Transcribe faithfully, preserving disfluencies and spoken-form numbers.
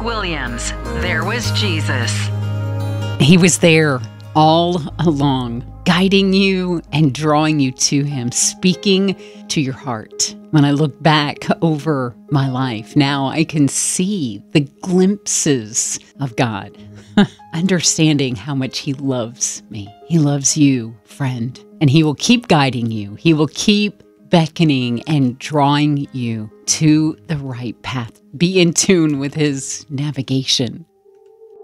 Rick Williams, There Was Jesus. He was there all along, guiding you and drawing you to him, speaking to your heart. When I look back over my life, now I can see the glimpses of God, understanding how much he loves me. He loves you, friend, and he will keep guiding you. He will keep beckoning and drawing you to the right path. Be in tune with his navigation.